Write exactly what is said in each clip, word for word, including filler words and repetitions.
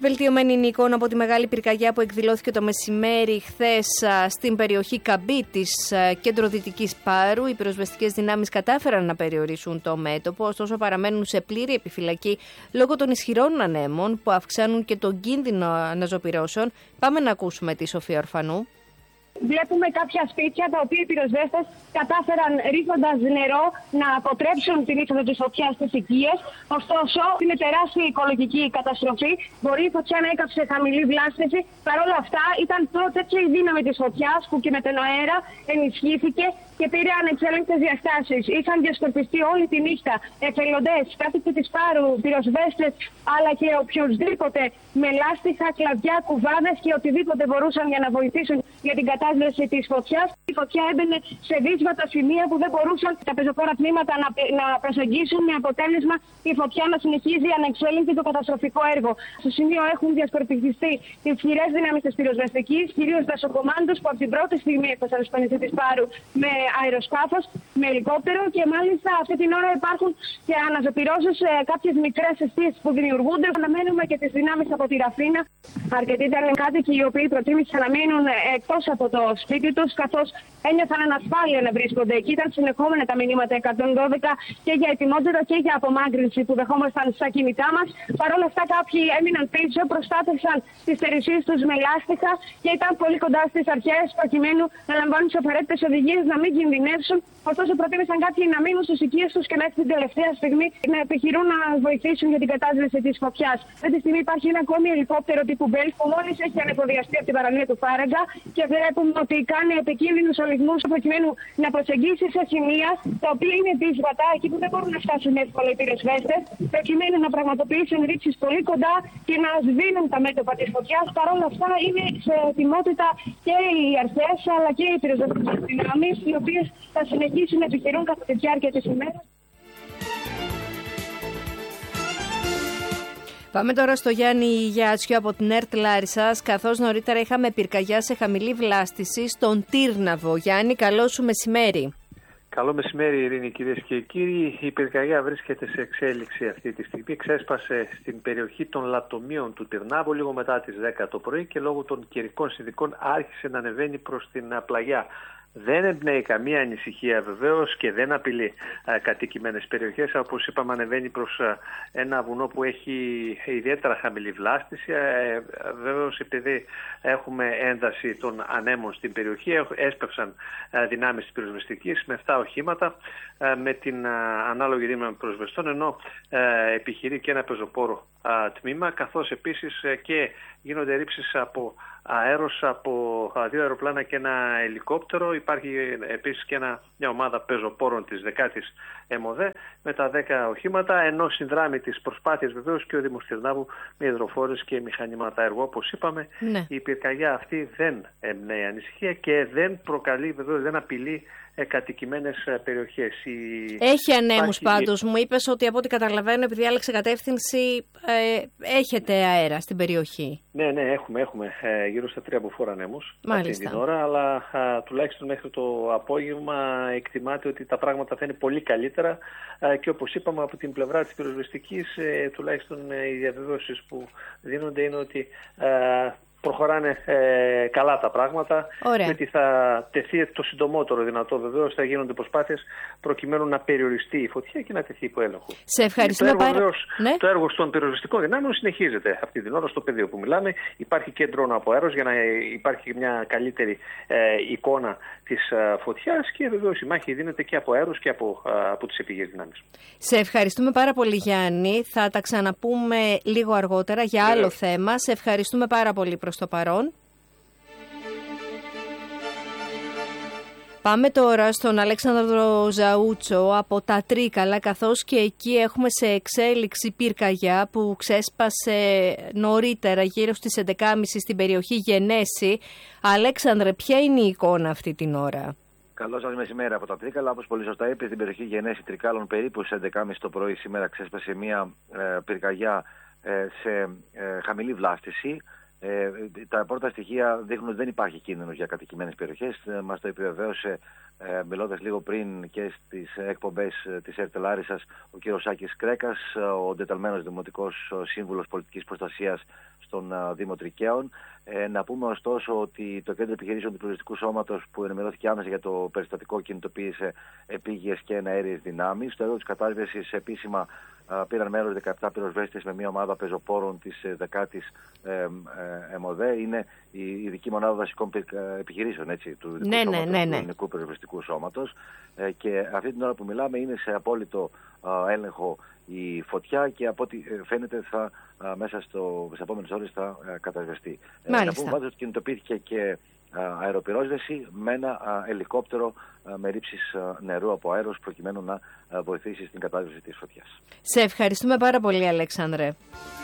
Βελτιωμένη είναι η εικόνα από τη μεγάλη πυρκαγιά που εκδηλώθηκε το μεσημέρι χθες στην περιοχή Καμπή της κεντροδυτικής Πάρου. Οι πυροσβεστικές δυνάμεις κατάφεραν να περιορίσουν το μέτωπο, ωστόσο παραμένουν σε πλήρη επιφυλακή λόγω των ισχυρών ανέμων που αυξάνουν και τον κίνδυνο αναζωπυρώσεων. Πάμε να ακούσουμε τη Σοφία Ορφανού. Βλέπουμε κάποια σπίτια τα οποία οι πυροσβέστες κατάφεραν ρίχνοντας νερό να αποτρέψουν την είσοδο της φωτιάς στις οικίες. Ωστόσο, είναι τεράστια οικολογική καταστροφή. Μπορεί η φωτιά να έκαψε χαμηλή βλάστηση. Παρ' όλα αυτά, ήταν τέτοια η δύναμη της φωτιάς που και με τον αέρα ενισχύθηκε και πήρε ανεξέλεγκτες διαστάσεις. Είχαν διασκορπιστεί όλη τη νύχτα εθελοντές, κάτοικοι της Πάρου, πυροσβέστες, αλλά και οποιοδήποτε με λάστιχα, κλαδιά, κουβάδες και οτιδήποτε μπορούσαν για να βοηθήσουν για την κατάσταση της φωτιάς. Η φωτιά έμπαινε σε δύσβατα σημεία που δεν μπορούσαν τα πεζοπόρα τμήματα να, να προσεγγίσουν, με αποτέλεσμα η φωτιά να συνεχίζει ανεξέλεγκτη το καταστροφικό έργο. Στο σημείο έχουν διασκορπιστεί οι ισχυρές δυνάμεις της πυροσβεστικής, κυρίως τα σοκομάντους που από την πρώτη στιγμή έφτασαν στο νησί της Πάρου με αεροσκάφος, με ελικόπτερο, και μάλιστα αυτή την ώρα υπάρχουν και αναζωπυρώσεις σε κάποιες μικρές αιστείες που δημιουργούνται. Αναμένουμε και τις δυνάμεις από τη Ραφίνα. Αρκετοί ήταν κάτοικοι οι οποίοι προτίμησαν να μείνουν εκτός από το σπίτι τους, καθώς ένιωθαν ανασφάλεια να βρίσκονται εκεί. Ήταν συνεχόμενα τα μηνύματα εκατόν δώδεκα και για ετοιμότητα και για απομάκρυνση που δεχόμασταν στα κινητά μας. Παρ' όλα αυτά, κάποιοι έμειναν πίσω, προστάτευσαν τις θερησίες τους με λάστιχα και ήταν πολύ κοντά στις αρχές προκειμένου να λαμβάνουν τις απαραίτητες οδηγίες να μην κινδυνεύσουν. Ωστόσο, προτίμησαν κάποιοι να μείνουν στις οικίες τους και μέχρι την τελευταία στιγμή να επιχειρούν να βοηθήσουν για την κατάσβεση της φωτιάς. Αυτή τη στιγμή υπάρχει ένα ακόμη ελικόπτερο τύπου Μπέλ που μόλις έχει ανεφοδιαστεί από την παραλία του Φάραγγα και βλέπουμε ότι κάνει επικίνδυνους ολιγμούς προκειμένου να προσεγγίσει σε σημεία τα οποία είναι δύσβατα, εκεί που δεν μπορούν να φτάσουν εύκολα οι πυροσβέστες, προκειμένου να πραγματοποιήσουν ρήψεις πολύ κοντά και να σβήνουν τα μέτωπα της φωτιάς. Παρ' όλα αυτά, είναι σε ετοιμότητα και οι αρχές αλλά και οι πυροσβεστικές δυνάμεις, οι οποίες θα συνεχίσουν να επιχειρούν κατά τη διάρκεια της ημέρας. Πάμε τώρα στο Γιάννη Γιάτσιο από την ΕΡΤ Λάρισσας, καθώς νωρίτερα είχαμε πυρκαγιά σε χαμηλή βλάστηση στον Τύρναβο. Γιάννη, καλό σου μεσημέρι. Καλό μεσημέρι, Ειρήνη, κυρίες και κύριοι. Η πυρκαγιά βρίσκεται σε εξέλιξη αυτή τη στιγμή. Ξέσπασε στην περιοχή των Λατομείων του Τυρνάβου λίγο μετά τις δέκα το πρωί και λόγω των καιρικών συνθηκών άρχισε να ανεβαίνει προς την πλαγιά. Δεν εμπνέει καμία ανησυχία βεβαίως και δεν απειλεί α, κατοικημένες περιοχές. Όπως είπαμε, ανεβαίνει προς α, ένα βουνό που έχει ιδιαίτερα χαμηλή βλάστηση. Ε, βεβαίως, επειδή έχουμε ένταση των ανέμων στην περιοχή, έσπευσαν α, δυνάμεις της πυροσβεστικής με επτά οχήματα α, με την α, ανάλογη δύναμη πυροσβεστών, ενώ α, επιχειρεί και ένα πεζοπόρο α, τμήμα, καθώς επίσης α, και γίνονται ρήψεις από αέρος από δύο αεροπλάνα και ένα ελικόπτερο. Υπάρχει επίσης και ένα, μια ομάδα πεζοπόρων της δεκάτης ΕΜΟΔΕ με τα δέκα οχήματα, ενώ συνδράμει τις προσπάθειες βεβαίως και ο Δήμος Τυρνάβου με υδροφόρες και μηχανήματα έργου. Όπως είπαμε, ναι. Η πυρκαγιά αυτή δεν εμπνέει ανησυχία και δεν προκαλεί, βεβαίως δεν απειλεί κατοικημένες περιοχές. Η... Έχει ανέμους πάντως. Μου είπες ότι από ό,τι καταλαβαίνω, επειδή άλλαξε κατεύθυνση, ε, έχετε αέρα στην περιοχή. Ναι, ναι, έχουμε, έχουμε ε, γύρω στα τρία μποφόρ ανέμους αυτή την ώρα, αλλά α, τουλάχιστον μέχρι το απόγευμα εκτιμάται ότι τα πράγματα θα είναι πολύ καλύτερα α, και όπως είπαμε από την πλευρά της πυροσβεστικής, ε, τουλάχιστον ε, οι διαβεβαιώσεις που δίνονται είναι ότι α, προχωράνε ε, καλά τα πράγματα. Ωραία. Και ότι θα τεθεί το συντομότερο δυνατό, βεβαίως θα γίνονται προσπάθειες προκειμένου να περιοριστεί η φωτιά και να τεθεί υπό έλεγχο. Σε ευχαριστούμε το έργο, πάρα βεβαίως, ναι. Το έργο των πυροσβεστικών δυνάμεων συνεχίζεται αυτή την ώρα στο πεδίο που μιλάμε. Υπάρχει και ντρόνο από αέρος για να υπάρχει μια καλύτερη ε, εικόνα της ε, φωτιάς και βεβαίως η μάχη δίνεται και από αέρος και από, ε, από τις επίγειες δυνάμεις. Σε ευχαριστούμε πάρα πολύ, Γιάννη. Θα τα ξαναπούμε λίγο αργότερα για άλλο Βεβαίως. θέμα. Σε ευχαριστούμε πάρα πολύ προς το παρόν. Πάμε τώρα στον Αλέξανδρο Ζαούτσο από τα Τρίκαλα, καθώς και εκεί έχουμε σε εξέλιξη πυρκαγιά που ξέσπασε νωρίτερα γύρω στις έντεκα και μισή στην περιοχή Γενέση. Αλέξανδρε, ποια είναι η εικόνα αυτή την ώρα? Καλό σας μεσημέρι από τα Τρίκαλα. Όπως πολύ σωστά είπε, στην περιοχή Γενέση Τρικάλων περίπου στις έντεκα και μισή το πρωί σήμερα ξέσπασε μια ε, πυρκαγιά ε, σε ε, χαμηλή βλάστηση. Ε, τα πρώτα στοιχεία δείχνουν ότι δεν υπάρχει κίνδυνος για κατοικημένες περιοχές. Ε, μας το επιβεβαίωσε, ε, μιλώντας λίγο πριν και στις εκπομπές της ΕΡΤ Λάρισσας, ο κ. Σάκης Κρέκας, ο εντεταλμένος Δημοτικός Σύμβουλος Πολιτικής Προστασίας στον uh, Δήμο Τρικαίων. Ε, να πούμε ωστόσο ότι το Κέντρο Επιχειρήσεων του Πυροσβεστικού Σώματος, που ενημερώθηκε άμεσα για το περιστατικό, κινητοποίησε επίγειες και εναέριες δυνάμεις. Στο έργο της κατάσβεσης επίσημα uh, πήραν μέρος δεκαεπτά πυροσβέστες με μια ομάδα πεζοπόρων της δεκάτης ε, ε, ΕΜΟΔΕ. Είναι η ειδική μονάδα δασικών επιχειρήσεων, έτσι, του Ειδικού ναι, Σώματος, ναι, ναι, ναι. του Ελληνικού Πυροσβεστικού Σώματος. Ε, και αυτή την ώρα που μιλάμε είναι σε απόλυτο uh, έλεγχο η φωτιά και από ό,τι φαίνεται θα, α, μέσα στο, στις επόμενες ώρες θα α, κατασβεστεί. Ε, να πούμε πάντως ότι κινητοποιήθηκε και α, αεροπυρόσβεση με ένα α, ελικόπτερο α, με ρήψεις α, νερού από αέρος, προκειμένου να α, βοηθήσει στην κατάσβεση της φωτιάς. Σε ευχαριστούμε πάρα πολύ, Αλέξανδρε.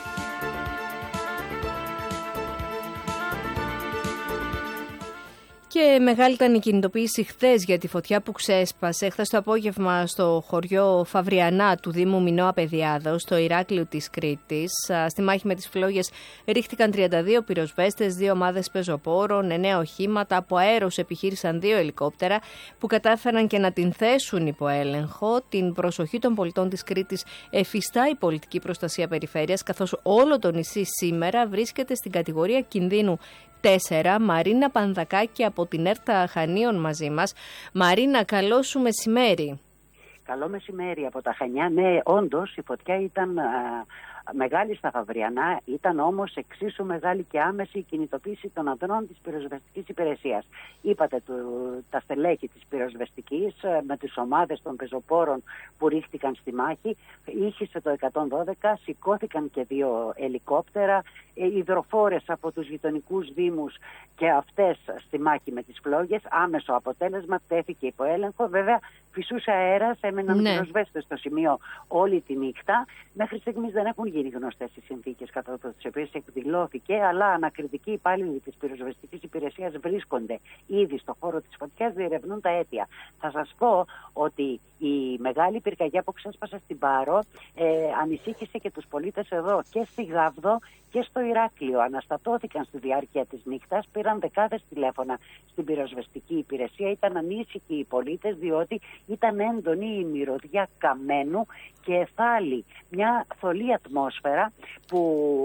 Και μεγάλη ήταν η κινητοποίηση χθες για τη φωτιά που ξέσπασε χθες το απόγευμα στο χωριό Φαβριανά του Δήμου Μινώα Παιδιάδος, στο Ηράκλειο της Κρήτης. Στη μάχη με τις φλόγες ρίχτηκαν τριάντα δύο πυροσβέστες, δύο ομάδες πεζοπόρων, εννέα οχήματα. Από αέρος επιχείρησαν δύο ελικόπτερα που κατάφεραν και να την θέσουν υπό έλεγχο. Την προσοχή των πολιτών της Κρήτης εφιστά η πολιτική προστασία περιφέρειας, καθώς όλο το νησί σήμερα βρίσκεται στην κατηγορία κινδύνου τέσσερα. Μαρίνα Πανδακάκη από την ΕΡΤΑ Χανίων μαζί μας. Μαρίνα, καλό σου μεσημέρι. Καλό μεσημέρι από τα Χανιά. Ναι, όντως η φωτιά ήταν α, μεγάλη στα Φαβριανά, ήταν όμως εξίσου μεγάλη και άμεση η κινητοποίηση των ανδρών της πυροσβεστικής υπηρεσίας. Είπατε του, τα στελέχη της πυροσβεστικής με τις ομάδες των πεζοπόρων που ρίχτηκαν στη μάχη. Ήχησε το εκατόν δώδεκα, σηκώθηκαν και δύο ελικόπτερα, υδροφόρες από τους γειτονικούς δήμους και αυτές στη μάχη με τις φλόγες. Άμεσο αποτέλεσμα, τέθηκε υπό έλεγχο. Βέβαια, φυσούσε αέρας, έμεναν ναι. πυροσβέστες στο σημείο όλη τη νύχτα. Μέχρι στιγμής δεν έχουν γίνει γνωστές οι συνθήκες κατά τις οποίες εκδηλώθηκε, αλλά ανακριτικοί υπάλληλοι της πυροσβεστικής υπηρεσίας βρίσκονται ήδη στο χώρο της φωτιάς, διερευνούν τα αίτια. Θα σας πω ότι η μεγάλη πυρκαγιά που ξέσπασε στην Πάρο ε, ανησύχησε και τους πολίτες εδώ και στη Γάβδο και στο Ηράκλειο. Αναστατώθηκαν στη διάρκεια της νύχτας, πήραν δεκάδες τηλέφωνα στην πυροσβεστική υπηρεσία. Ήταν ανήσυχοι οι πολίτες, διότι ήταν έντονη η μυρωδιά καμένου και εθάλη. Μια θολή ατμόσφαιρα που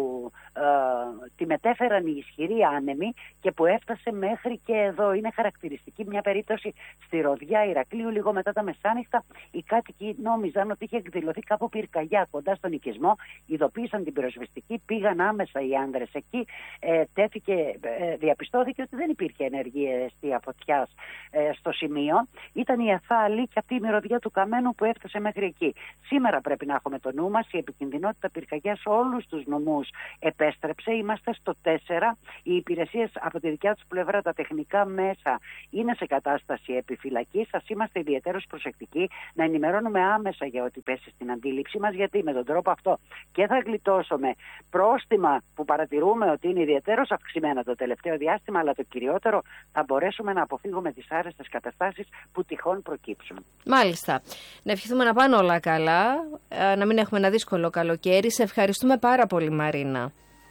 ε, τη μετέφεραν οι ισχυροί άνεμοι και που έφτασε μέχρι και εδώ. Είναι χαρακτηριστική μια περίπτωση στη Ροδιά Ηρακλείου, λίγο μετά τα μεσάνυχτα. Οι κάτοικοι νόμιζαν ότι είχε εκδηλωθεί κάπου πυρκαγιά κοντά στον οικισμό, ειδοποίησαν την πυροσβεστική, πήγαν άμεσα οι άνδρες εκεί, ε, τέθηκε, ε, διαπιστώθηκε ότι δεν υπήρχε ενεργή αιστεία φωτιάς ε, στο σημείο. Ήταν η αθάλη και αυτή η μυρωδιά του καμένου που έφτασε μέχρι εκεί. Σήμερα πρέπει να έχουμε το νου μας, η επικινδυνότητα πυρκαγιάς σε όλους τους νομούς επέστρεψε. Είμαστε στο τέσσερα. Οι υπηρεσίες από τη δικιά τους πλευρά, τα τεχνικά μέσα, είναι σε κατάσταση επιφυλακής. Σας είμαστε ιδιαίτερως προσεκτικοί να ενημερώνουμε άμεσα για ό,τι πέσει στην αντίληψή μας, γιατί με τον τρόπο αυτό και θα γλιτώσουμε πρόστιμα που παρατηρούμε ότι είναι ιδιαίτερως αυξημένα το τελευταίο διάστημα, αλλά το κυριότερο, θα μπορέσουμε να αποφύγουμε τις άρεστες καταστάσεις που τυχόν προκύψουν. Μάλιστα. Να ευχηθούμε να πάνε όλα καλά, να μην έχουμε ένα δύσκολο καλοκαίρι. Σε ευχαριστούμε πάρα πολύ, Μαρίνα.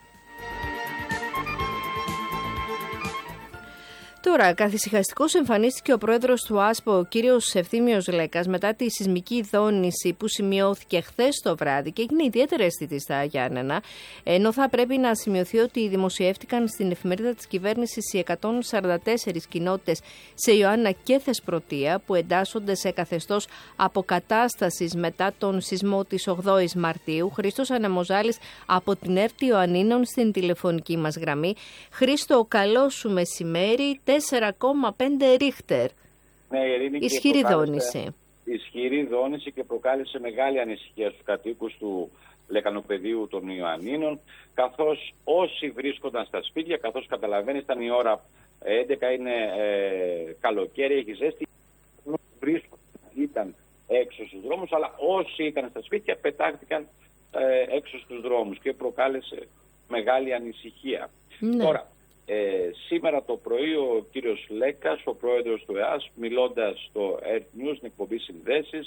Τώρα, καθησυχαστικός εμφανίστηκε ο πρόεδρος του ΆΣΠΟ, ο κύριος Ευθύμιος Λέκας, μετά τη σεισμική δόνηση που σημειώθηκε χθες το βράδυ και έγινε ιδιαίτερα αισθητή στα Γιάννενα, ενώ θα πρέπει να σημειωθεί ότι δημοσιεύτηκαν στην εφημερίδα της κυβέρνησης οι εκατόν σαράντα τέσσερις κοινότητες σε Ιωάννα και Θεσπρωτεία που εντάσσονται σε καθεστώς αποκατάστασης μετά τον σεισμό της ογδόης Μαρτίου. Χρήστος Ανεμοζάλης από την ΕΡΤ Ιωαννίνων στην τηλεφωνική μας γραμμή. Χρήστο, καλό σου μεσημέρι. τέσσερα κόμμα πέντε ρίχτερ. Ναι, Ειρήνη, ισχυρή δόνηση. Ισχυρή δόνηση και προκάλεσε μεγάλη ανησυχία στους κατοίκους του λεκανοπεδίου των Ιωαννίνων, καθώς όσοι βρίσκονταν στα σπίτια, καθώς καταλαβαίνεις ήταν η ώρα έντεκα, είναι ε, καλοκαίρι, έχει ζέστη, βρίσκονταν, ήταν έξω στους δρόμους, αλλά όσοι ήταν στα σπίτια πετάχτηκαν ε, έξω στους δρόμους και προκάλεσε μεγάλη ανησυχία. Ναι. Τώρα, Ε, σήμερα το πρωί ο κύριος Λέκας, ο πρόεδρος του ΕΑΣ, μιλώντας στο Earth News, στην εκπομπή Συνδέσεις,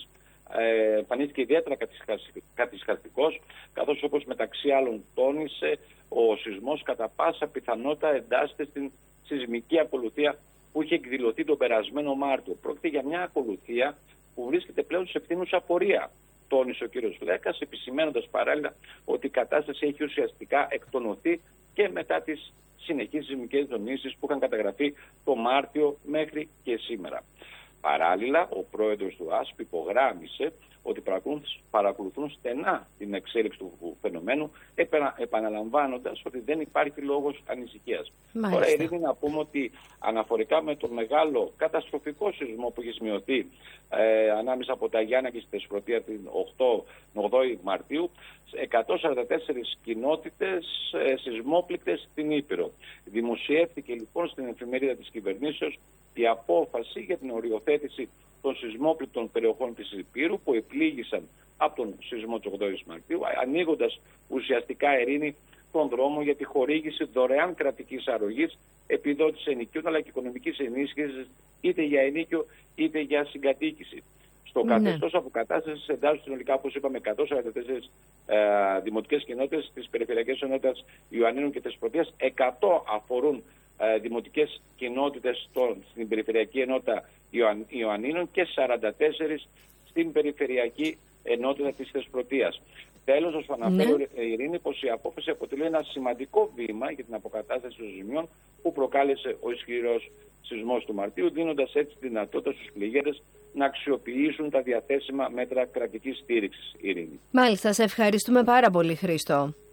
ε, εμφανίστηκε ιδιαίτερα καθησυχαστικός, καθώς όπως μεταξύ άλλων τόνισε, ο σεισμός κατά πάσα πιθανότητα εντάσσεται στην σεισμική ακολουθία που είχε εκδηλωθεί τον περασμένο Μάρτιο. Πρόκειται για μια ακολουθία που βρίσκεται πλέον σε ευθύνουσα πορεία, τόνισε ο κ. Βλέκας, επισημαίνοντας παράλληλα ότι η κατάσταση έχει ουσιαστικά εκτονωθεί και μετά τις συνεχείς σεισμικές δονήσεις που είχαν καταγραφεί το Μάρτιο μέχρι και σήμερα. Παράλληλα, ο πρόεδρος του ΆΣΠ υπογράμμισε ότι παρακολουθούν στενά την εξέλιξη του φαινομένου, επαναλαμβάνοντας ότι δεν υπάρχει λόγος ανησυχίας. Μάλιστα. Τώρα, Ειρήνη, να πούμε ότι αναφορικά με το μεγάλο καταστροφικό σεισμό που έχει σημειωθεί ε, ανάμεσα από τα Γιάννα και στη Θεσπρωτεία την ογδόη Μαρτίου, εκατόν σαράντα τέσσερις κοινότητες ε, σεισμόπληκτες στην Ήπειρο. Δημοσιεύτηκε λοιπόν στην εφημερίδα της κυβερνήσεως η απόφαση για την οριοθέτηση των σεισμόπληκτων περιοχών της Υπήρου που επλήγησαν από τον σεισμό της ογδόης Μαρτίου, ανοίγοντας ουσιαστικά, Ειρήνη, τον δρόμο για τη χορήγηση δωρεάν κρατικής αρρωγής, επιδότηση ενοικίων αλλά και οικονομικής ενίσχυσης είτε για ενίκιο είτε για συγκατοίκηση. Στο Ναι. καθεστώς αποκατάστασης εντάσσουν συνολικά, όπως είπαμε, εκατόν σαράντα τέσσερις ε, δημοτικές κοινότητες της περιφερειακής ενότητας Ιωαννίνων και Θεσπρωτείας, εκατό αφορούν ε, δημοτικές κοινότητες στον, στην περιφερειακή ενότητα Ιωαν, Ιωαννίνων και σαράντα τέσσερις στην περιφερειακή ενότητα της Θεσπρωτείας. Τέλος, να σου αναφέρω, ναι. Ειρήνη, πως η απόφαση αποτελεί ένα σημαντικό βήμα για την αποκατάσταση των ζημιών που προκάλεσε ο ισχυρός σεισμός του Μαρτίου, δίνοντας έτσι δυνατότητα στους πληγέντες να αξιοποιήσουν τα διαθέσιμα μέτρα κρατικής στήριξης, Ειρήνη. Μάλιστα, σε ευχαριστούμε πάρα πολύ, Χρήστο.